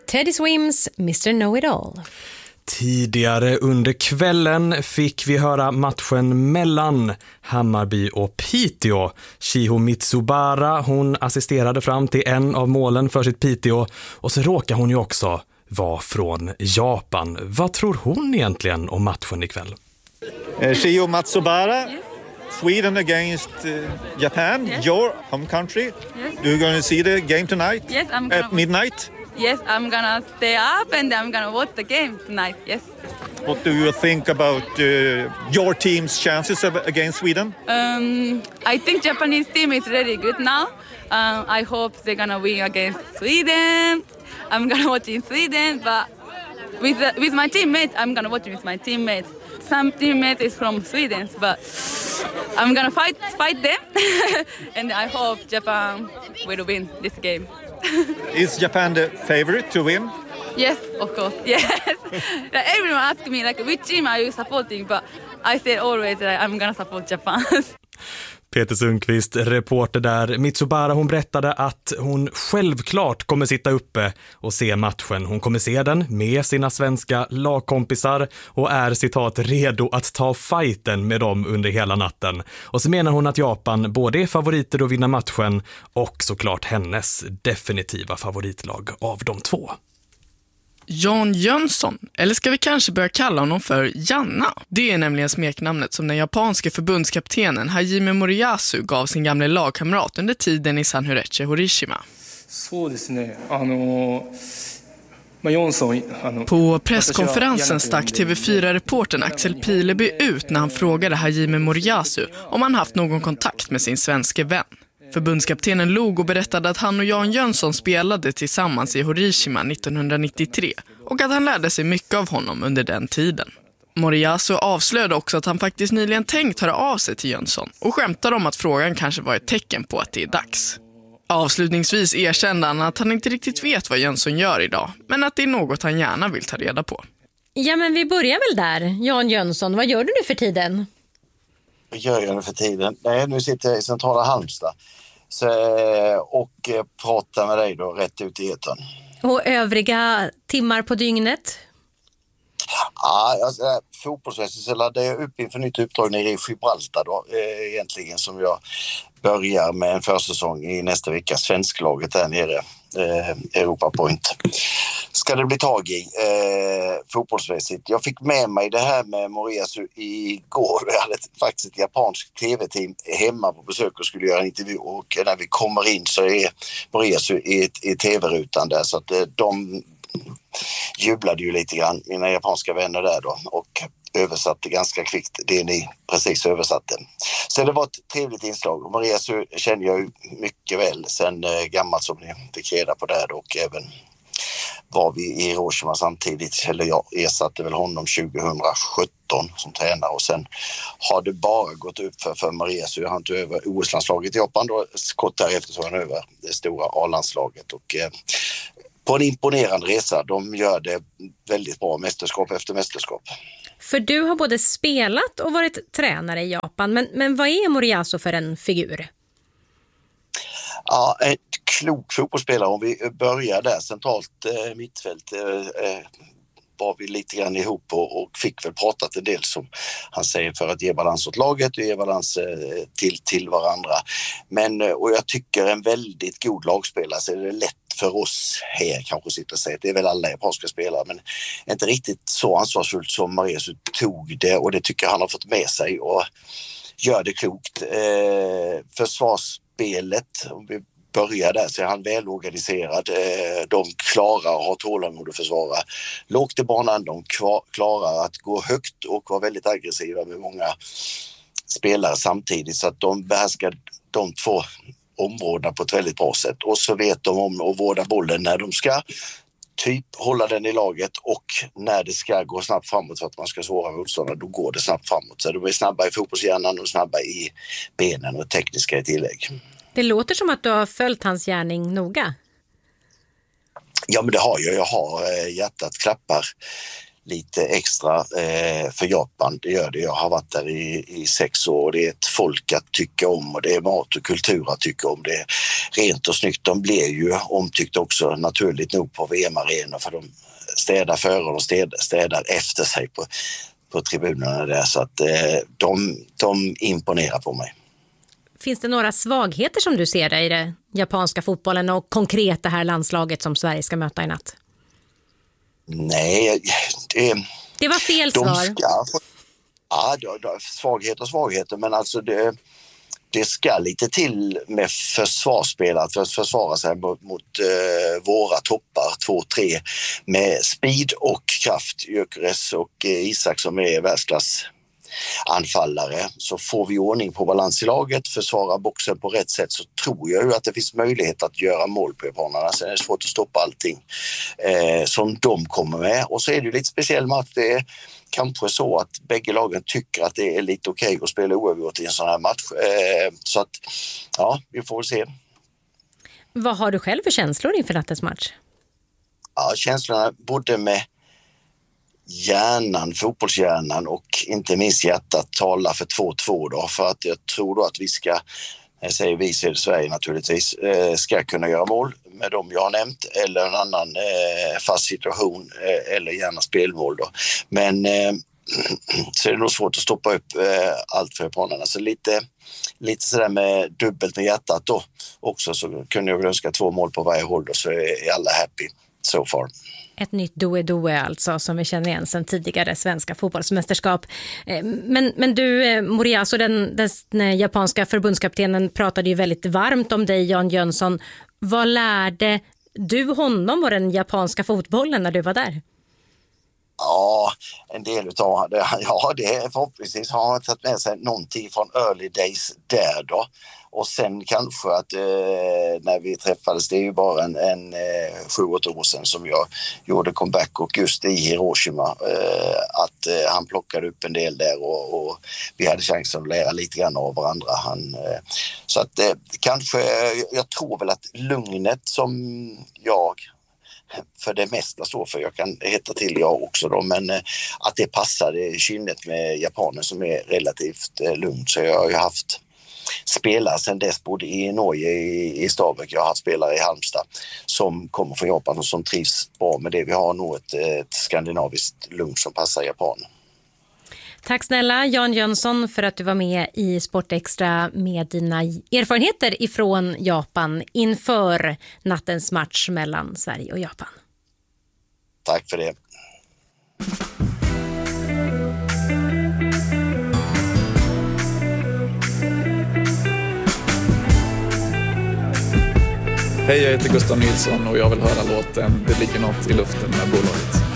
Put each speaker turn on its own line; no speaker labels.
Teddy Swims Mr. Know-It-All.
Tidigare under kvällen fick vi höra matchen mellan Hammarby och Piteå. Chiho Mitsubara, hon assisterade fram till en av målen för sitt Piteå. Och så råkar hon ju också vara från Japan. Vad tror hon egentligen om matchen ikväll?
Chiho Mitsubara, Sweden against Japan, your home country.
Yes.
You're going to see the game tonight?
Yes, I'm gonna
at midnight?
Yes, I'm gonna stay up and I'm gonna watch the game tonight. Yes.
What do you think about your team's chances against Sweden?
I think Japanese team is really good now. I hope they're gonna win against Sweden. I'm gonna watch in Sweden, but with my teammates, I'm gonna watch with my teammates. Some teammates is from Sweden, but I'm gonna fight them, and I hope Japan will win this game.
Is Japan the favorite to win?
Yes, of course. Yes. Everyone asks me like, which team are you supporting? But I say always that I'm gonna support Japan.
Peter Sundqvist, reporter där. Mitsubara, hon berättade att hon självklart kommer sitta uppe och se matchen. Hon kommer se den med sina svenska lagkompisar och är, citat, redo att ta fighten med dem under hela natten. Och så menar hon att Japan både är favoriter att vinna matchen och såklart hennes definitiva favoritlag av de två.
Jan Jönsson, eller ska vi kanske börja kalla honom för Janna? Det är nämligen smeknamnet som den japanske förbundskaptenen Hajime Moriyasu gav sin gamla lagkamrat under tiden i Sanhureche Hiroshima. På presskonferensen stack TV4-reportern Axel Pileby ut när han frågade Hajime Moriyasu om han haft någon kontakt med sin svenske vän. Förbundskaptenen log och berättade att han och Jan Jönsson spelade tillsammans i Hiroshima 1993 och att han lärde sig mycket av honom under den tiden. Moriyasu avslöjade också att han faktiskt nyligen tänkt höra av sig till Jönsson och skämtade om att frågan kanske var ett tecken på att det är dags. Avslutningsvis erkände han att han inte riktigt vet vad Jönsson gör idag, men att det är något han gärna vill ta reda på.
Ja, men vi börjar väl där. Jan Jönsson, vad gör du nu för tiden?
Vad gör jag nu för tiden? Nej, nu sitter jag i centrala Halmstad och pratar med dig då rätt ut i etern.
Och övriga timmar på dygnet?
Ja, alltså, fotbollsmässigt så laddar jag upp inför nytt uppdrag nere i Gibraltar då, egentligen, som jag börjar med en försäsong i nästa vecka. Svensklaget där nere, Europa Point. Ska det bli tag i fotbollsmässigt. Jag fick med mig det här med Moriyasu igår. Jag hade faktiskt ett japanskt tv-team hemma på besök och skulle göra en intervju. Och när vi kommer in så är Moriyasu i tv-rutan där. Så att de jublade ju lite grann, mina japanska vänner där då. Och översatte ganska kvickt det ni precis översatte. Så det var ett trevligt inslag. Moriyasu känner jag ju mycket väl sen gammalt, som ni fick reda på där. Och även var vi i Hiroshima samtidigt, eller jag ersatte väl honom 2017 som tränare, och sen har det bara gått upp för Moriyasu. Han tog över OS-landslaget i Japan då, kort därefter tog han över det stora A-landslaget, och på en imponerande resa. De gör det väldigt bra, mästerskap efter mästerskap.
För du har både spelat och varit tränare i Japan, men vad är Moriyasu för en figur?
Ja, en klok fotbollsspelare. Om vi börjar där centralt mittfält var vi lite grann ihop och fick väl pratat en del, som han säger, för att ge balans åt laget och ge balans till varandra. Men, och jag tycker en väldigt god lagspelare, så är det lätt för oss här kanske sitta och säga att det är väl alla japanska spelare, men inte riktigt så ansvarsfullt som Moriyasu tog det, och det tycker jag han har fått med sig och gör det klokt. Försvarsspelet, om vi börjar där, så är han välorganiserad. De klarar att ha tålamod att försvara lågt i banan, de klarar att gå högt och vara väldigt aggressiva med många spelare samtidigt, så att de behärskar de två områdena på ett väldigt bra sätt. Och så vet de om att vårda bollen när de ska typ hålla den i laget, och när det ska gå snabbt framåt för att man ska svåra motståndare, då går det snabbt framåt. Så de är snabba i fotbollshjärnan och snabba i benen och tekniska i tillägg.
Det låter som att du har följt hans gärning noga.
Ja, men det har jag. Jag har hjärtat klappar lite extra för Japan. Det gör det. Jag har varit där i 6 år. Det är ett folk att tycka om och det är mat och kultur att tycka om. Det är rent och snyggt. De blir ju omtyckta också naturligt nog på VM-arenor för de städar före och städar efter sig på tribunerna där. Så att de imponerar på mig.
Finns det några svagheter som du ser i den japanska fotbollen och konkret det här landslaget som Sverige ska möta i natt?
Nej,
det var fel svar. Svagheter, men alltså det ska lite till med försvarsspel att försvara sig mot våra toppar 2-3 med speed och kraft. Gyökeres och Isak som är världsklass anfallare, så får vi ordning på balans i laget, försvara boxen på rätt sätt, så tror jag ju att det finns möjlighet att göra mål på japanerna. Sen är det svårt att stoppa allting som de kommer med, och så är det ju lite speciell match. Det är kanske så att bägge lagen tycker att det är lite okej att spela oavgjort i en sån här match, så att ja, vi får se. Vad har du själv för känslor inför nattens match?
Ja, känslorna både med hjärnan, fotbollshjärnan och inte minst hjärtat talar för 2-2 då, för att jag tror då att vi ska, jag säger vi i Sverige naturligtvis, ska kunna göra mål med dem jag har nämnt eller en annan fast situation eller gärna spelmål då. Men så är det nog svårt att stoppa upp allt för japanerna, så lite sådär med dubbelt med hjärtat då också, så kunde jag väl önska 2 mål på varje håll då, så är alla happy so far.
Ett nytt Doe alltså, som vi känner igen sedan tidigare svenska fotbollsmästerskap. Men du, Moriyasu, den japanska förbundskaptenen, pratade ju väldigt varmt om dig, Jan Jönsson. Vad lärde du honom och den japanska fotbollen när du var där?
Ja, en del utav det. Ja, det är förhoppningsvis har han tagit med sig någonting från early days där då. Och sen kanske att när vi träffades, det är ju bara en 7-8 år sedan som jag gjorde comeback, och just i Hiroshima att han plockade upp en del där och vi hade chansen att lära lite grann av varandra. Så att kanske, jag tror väl att lugnet som jag för det mesta står för, jag kan heta till jag också då, men att det passade i kynnet med japaner som är relativt lugnt. Så jag har ju haft spelare sedan dess både i Norge, i Stabäck, jag har haft spelare i Halmstad som kommer från Japan och som trivs bra med det. Vi har nog ett skandinaviskt lugn som passar japaner.
Tack snälla Jan Jönsson för att du var med i Sportextra med dina erfarenheter ifrån Japan inför nattens match mellan Sverige och Japan.
Tack för det.
Hej, jag heter Gustav Nilsson och jag vill höra låten Det ligger något i luften med bolaget.